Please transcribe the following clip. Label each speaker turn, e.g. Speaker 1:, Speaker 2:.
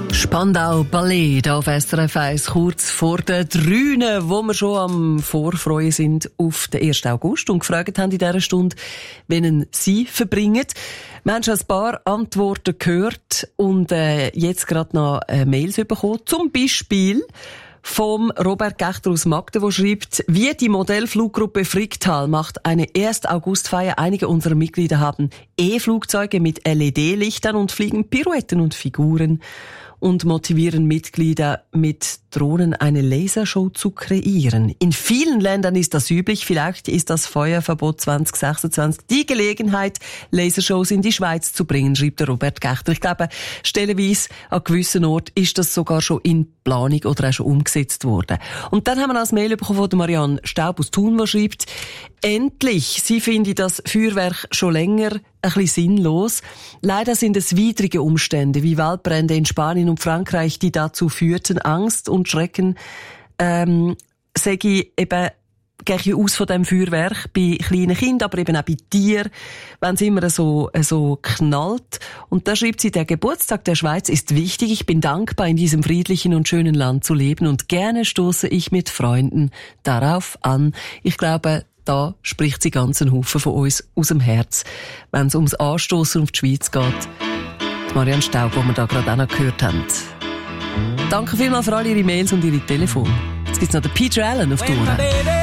Speaker 1: Spandau Ballet auf SRF 1, kurz vor der 3, wo wir schon am Vorfreuen sind auf den 1. August und gefragt haben in dieser Stunde, wen Sie verbringen. Wir haben schon ein paar Antworten gehört und jetzt gerade noch Mails bekommen. Zum Beispiel vom Robert Gechter aus Magden, der schreibt, wie die Modellfluggruppe Fricktal macht eine 1. Augustfeier. Einige unserer Mitglieder haben E-Flugzeuge mit LED-Lichtern und fliegen Pirouetten und Figuren und motivieren Mitglieder mit Drohnen eine Lasershow zu kreieren. In vielen Ländern ist das üblich. Vielleicht ist das Feuerverbot 2026 die Gelegenheit, Lasershows in die Schweiz zu bringen, schreibt der Robert Gechter. Ich glaube, stellenweise an gewissen Orten ist das sogar schon in Planung oder auch schon umgesetzt worden. Und dann haben wir als Mail bekommen von Marianne Staub aus Thun, die schreibt, endlich, sie finde das Feuerwerk schon länger ein bisschen sinnlos. Leider sind es widrige Umstände, wie Waldbrände in Spanien und Frankreich, die dazu führten. Angst und Schrecken, sage ich eben, gehe ich aus von dem Feuerwerk bei kleinen Kindern, aber eben auch bei Tieren, wenn es immer so knallt. Und da schreibt sie, der Geburtstag der Schweiz ist wichtig. Ich bin dankbar, in diesem friedlichen und schönen Land zu leben und gerne stoße ich mit Freunden darauf an. Ich glaube, da spricht sie ganz einen Haufen von uns aus dem Herz, wenn es ums Anstoßen auf die Schweiz geht. Die Marianne Staub, die wir da gerade auch noch gehört haben. Danke vielmals für all Ihre Mails und Ihre Telefone. Jetzt gibt's noch den Peter Allen auf die Ohren.